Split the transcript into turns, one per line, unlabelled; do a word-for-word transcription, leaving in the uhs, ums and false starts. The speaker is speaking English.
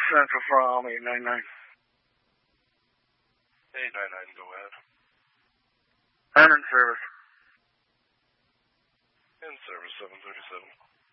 Central from eight nine nine.
eight nine nine, go ahead.
I'm in service.
In service, seven thirty-seven.